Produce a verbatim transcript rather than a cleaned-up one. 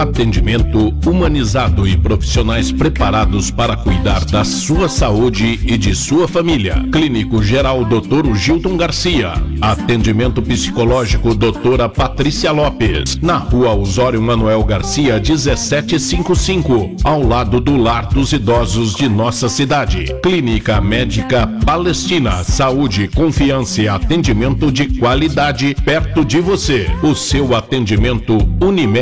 Atendimento humanizado e profissionais preparados para cuidar da sua saúde e de sua família. Clínico Geral doutor Gilton Garcia. Atendimento psicológico doutora Patrícia Lopes. Na Rua Osório Manuel Garcia, dezessete cinquenta e cinco, ao lado do Lar dos Idosos de nossa cidade. Clínica Médica Palestina. Saúde, confiança e atendimento de qualidade perto de você. O seu atendimento Unimed.